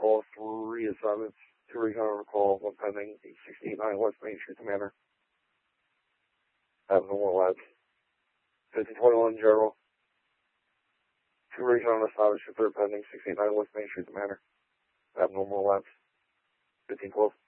call, 3 assignments, 2 recon on call, 1 pending, 689 West Main Street, Commander. Abnormal labs. 1521 General. 2 recon on assignment, 3rd pending, 689 West Main Street, Commander. Abnormal labs. 1512.